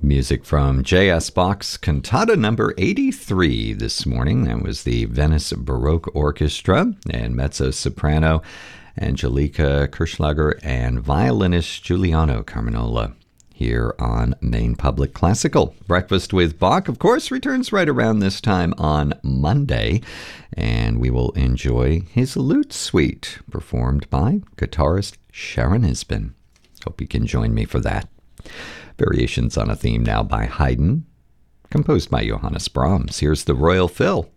Music from J.S. Bach's Cantata number 83 this morning. That was the Venice Baroque Orchestra and mezzo-soprano Angelika Kirschlager and violinist Giuliano Carminola here on Maine Public Classical. Breakfast with Bach, of course, returns right around this time on Monday, and we will enjoy his Lute Suite performed by guitarist Sharon Isbin. Hope you can join me for that. Variations on a Theme now by Haydn, composed by Johannes Brahms. Here's the Royal Phil.